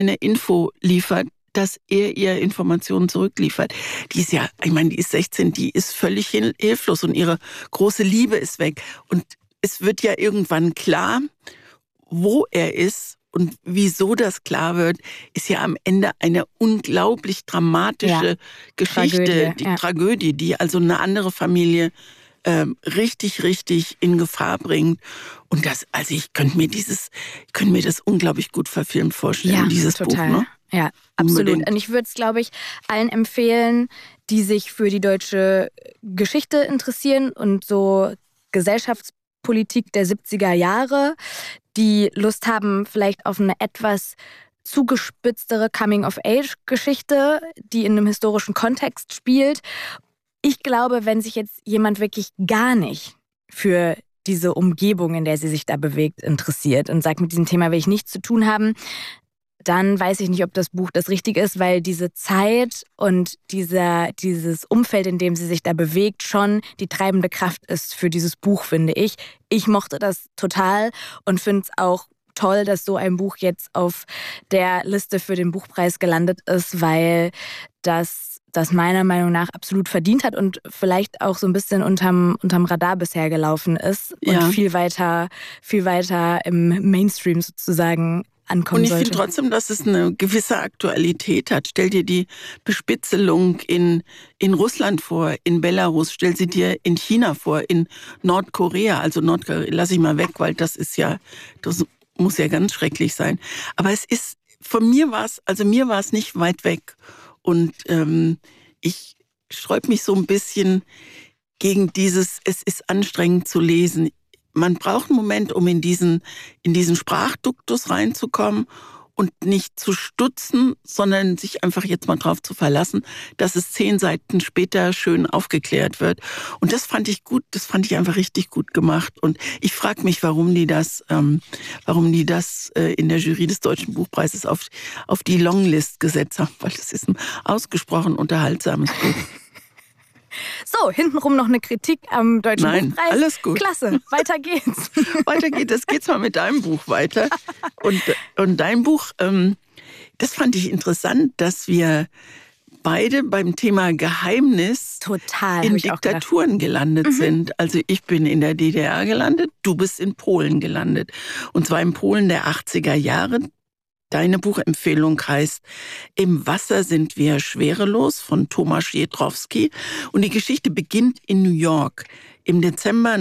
eine Info liefert, dass er ihr Informationen zurückliefert. Die ist ja, ich meine, die ist 16, die ist völlig hilflos und ihre große Liebe ist weg. Und es wird ja irgendwann klar, wo er ist und wieso das klar wird, ist ja am Ende eine unglaublich dramatische Geschichte, Tragödie, die also eine andere Familie richtig, richtig in Gefahr bringt. Und das, also ich könnte mir das unglaublich gut verfilmt vorstellen, dieses total. Buch, ne? Ja, absolut. Unbedingt. Und ich würde es, glaube ich, allen empfehlen, die sich für die deutsche Geschichte interessieren und so Gesellschaftspolitik der 70er Jahre, die Lust haben vielleicht auf eine etwas zugespitztere Coming-of-Age-Geschichte, die in einem historischen Kontext spielt. Ich glaube, wenn sich jetzt jemand wirklich gar nicht für diese Umgebung, in der sie sich da bewegt, interessiert und sagt, mit diesem Thema will ich nichts zu tun haben, dann weiß ich nicht, ob das Buch das Richtige ist, weil diese Zeit und dieses Umfeld, in dem sie sich da bewegt, schon die treibende Kraft ist für dieses Buch, finde ich. Ich mochte das total und finde es auch toll, dass so ein Buch jetzt auf der Liste für den Buchpreis gelandet ist, weil das meiner Meinung nach absolut verdient hat und vielleicht auch so ein bisschen unterm Radar bisher gelaufen ist und viel weiter im Mainstream sozusagen ankommen sollte. Und ich finde trotzdem, dass es eine gewisse Aktualität hat. Stell dir die Bespitzelung in Russland vor, in Belarus, stell sie dir in China vor, in Nordkorea. Also Nordkorea lasse ich mal weg, weil das muss ja ganz schrecklich sein. Aber mir war es nicht weit weg. Und ich sträube mich so ein bisschen gegen es ist anstrengend zu lesen. Man braucht einen Moment, um in diesen Sprachduktus reinzukommen und nicht zu stutzen, sondern sich einfach jetzt mal drauf zu verlassen, dass es 10 Seiten später schön aufgeklärt wird. Und das fand ich gut, das fand ich einfach richtig gut gemacht. Und ich frage mich, warum die das in der Jury des Deutschen Buchpreises auf die Longlist gesetzt haben, weil das ist ein ausgesprochen unterhaltsames Buch. So, hintenrum noch eine Kritik am Deutschen Buchpreis. Nein, alles gut. Klasse, weiter geht's. Jetzt geht's mal mit deinem Buch weiter. Und dein Buch, das fand ich interessant, dass wir beide beim Thema Geheimnis in Diktaturen gelandet sind. Also ich bin in der DDR gelandet, du bist in Polen gelandet. Und zwar in Polen der 80er Jahre. Deine Buchempfehlung heißt Im Wasser sind wir schwerelos von Tomasz Jedrowski. Und die Geschichte beginnt in New York im Dezember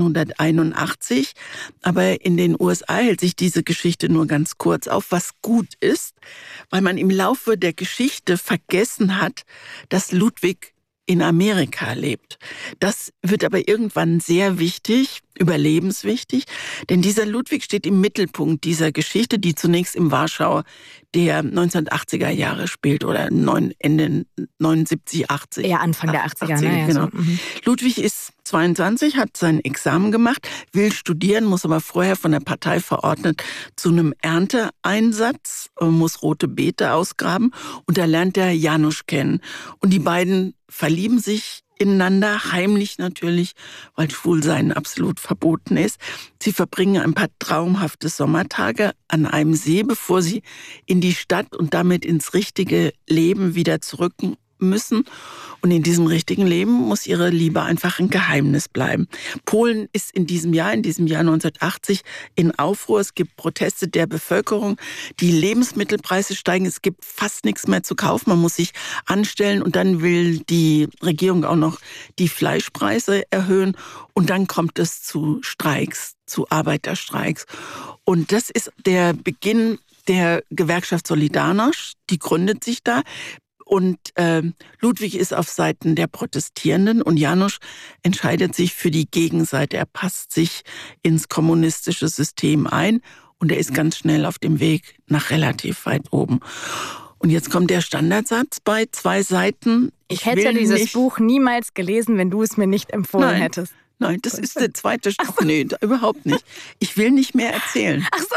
1981. Aber in den USA hält sich diese Geschichte nur ganz kurz auf, was gut ist, weil man im Laufe der Geschichte vergessen hat, dass Ludwig in Amerika lebt. Das wird aber irgendwann sehr wichtig, überlebenswichtig, denn dieser Ludwig steht im Mittelpunkt dieser Geschichte, die zunächst im Warschau der 1980er Jahre spielt oder Ende 79, 80. Ja, Anfang der 80er, ne? Genau. So. Ludwig ist 22, hat sein Examen gemacht, will studieren, muss aber vorher von der Partei verordnet zu einem Ernteeinsatz, muss rote Beete ausgraben und da lernt er Janusz kennen. Und die beiden verlieben sich ineinander, heimlich natürlich, weil Schwulsein absolut verboten ist. Sie verbringen ein paar traumhafte Sommertage an einem See, bevor sie in die Stadt und damit ins richtige Leben wieder zurück müssen. Und in diesem richtigen Leben muss ihre Liebe einfach ein Geheimnis bleiben. Polen ist in diesem Jahr 1980, in Aufruhr. Es gibt Proteste der Bevölkerung. Die Lebensmittelpreise steigen. Es gibt fast nichts mehr zu kaufen. Man muss sich anstellen. Und dann will die Regierung auch noch die Fleischpreise erhöhen. Und dann kommt es zu Streiks, zu Arbeiterstreiks. Und das ist der Beginn der Gewerkschaft Solidarność. Die gründet sich da. Und Ludwig ist auf Seiten der Protestierenden und Janusz entscheidet sich für die Gegenseite. Er passt sich ins kommunistische System ein und er ist ganz schnell auf dem Weg nach relativ weit oben. Und jetzt kommt der Standardsatz bei 2 Seiten. Ich hätte dieses Buch niemals gelesen, wenn du es mir nicht empfohlen hättest. Nein, das ist der zweite Stoff. Nee, überhaupt nicht. Ich will nicht mehr erzählen. Ach so.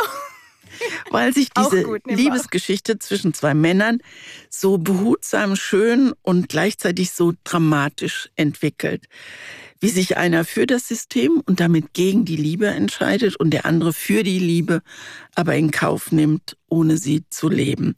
Weil sich diese Liebesgeschichte zwischen 2 Männern so behutsam, schön und gleichzeitig so dramatisch entwickelt. Wie sich einer für das System und damit gegen die Liebe entscheidet und der andere für die Liebe, aber in Kauf nimmt, ohne sie zu leben.